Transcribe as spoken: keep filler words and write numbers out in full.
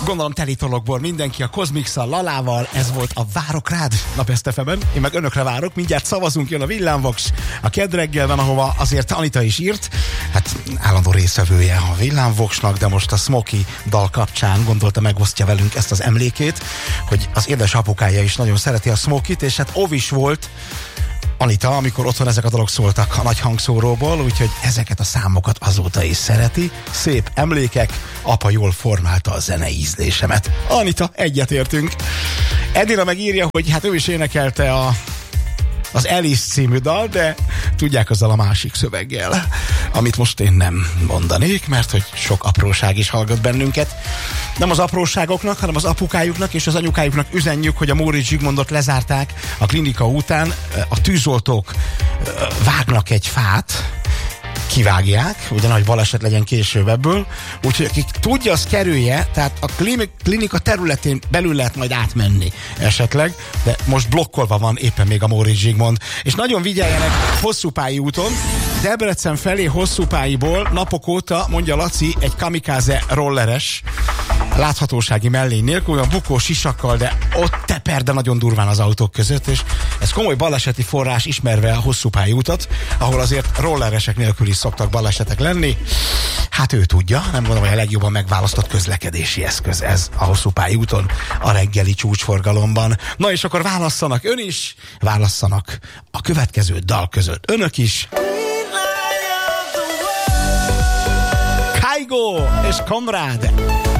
Gondolom telitologból mindenki a Kozmix-szal, Lalával, ez volt a Várok rád Napest ef em-en. Én meg önökre várok, mindjárt szavazunk, jön a Villámvox. A Kedd reggel van, ahova azért Anita is írt. Hát állandó részvevője a Villámvoxnak, de most a Smoky dal kapcsán gondolta megosztja velünk ezt az emlékét, hogy az édes apukája is nagyon szereti a Smokit, és hát óvis volt Anita, amikor otthon ezek a dalok szóltak a nagy hangszóróból, úgyhogy ezeket a számokat azóta is szereti. Szép emlékek, apa jól formálta a zenei ízlésemet. Anita, egyetértünk. Edina megírja, hogy hát ő is énekelte a az Alice című dal, de tudják, azzal a másik szöveggel, amit most én nem mondanék, mert hogy sok apróság is hallgat bennünket. Nem az apróságoknak, hanem az apukájuknak és az anyukájuknak üzenjük, hogy a Móricz Zsigmondot lezárták a klinika után. A tűzoltók vágnak egy fát, kivágják, ugye nagy baleset legyen később ebből, úgyhogy akik tudja, az kerülje, tehát a klinika területén belül lehet majd átmenni esetleg, de most blokkolva van éppen még a Móricz Zsigmond. És nagyon vigyeljenek Hosszúpályi úton, Debrecen felé Hosszúpályiból napok óta, mondja Laci, egy kamikáze rolleres, láthatósági mellény nélkül, olyan bukós sisakkal, de ott teper, de nagyon durván az autók között, és ez komoly baleseti forrás, ismerve a Hosszúpályi utat, ahol azért rolleresek nélkül is szoktak balesetek lenni. Hát ő tudja, nem gondolom, hogy a legjobban megválasztott közlekedési eszköz ez a Hosszúpályi úton, a reggeli csúcsforgalomban. Na és akkor válasszanak ön is, válasszanak a következő dal között önök is. Kygo és Komrád.